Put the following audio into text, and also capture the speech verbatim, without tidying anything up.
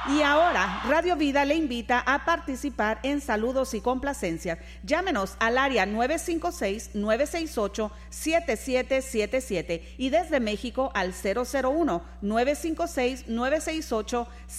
Y ahora, Radio Vida le invita a participar en saludos y complacencias. Llámenos al área nueve cinco seis, nueve seis ocho, siete siete siete siete y desde México al cero cero uno, nueve cinco seis, nueve seis ocho, siete siete siete siete.